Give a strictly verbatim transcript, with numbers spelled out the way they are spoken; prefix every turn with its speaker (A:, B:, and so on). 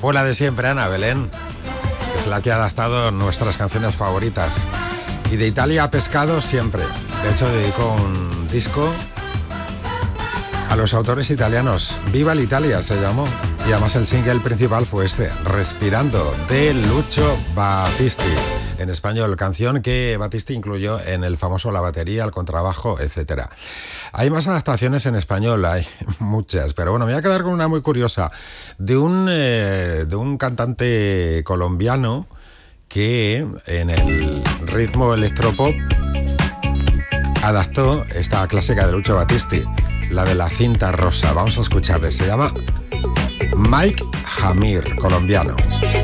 A: Fue la de siempre, Ana Belén. Es la que ha adaptado nuestras canciones favoritas. Y de Italia a pescado siempre. De hecho, dedicó un disco a los autores italianos. Viva l'Italia se llamó. Y además el single principal fue este, Respirando, de Lucio Battisti. En español, canción que Battisti incluyó en el famoso La Batería, el contrabajo, etcétera. Hay más adaptaciones en español, hay muchas, pero bueno, me voy a quedar con una muy curiosa, de un, eh, de un cantante colombiano que en el ritmo electropop adaptó esta clásica de Lucio Battisti, la de La Cinta Rosa. Vamos a escucharle, se llama Mike Jamir, colombiano.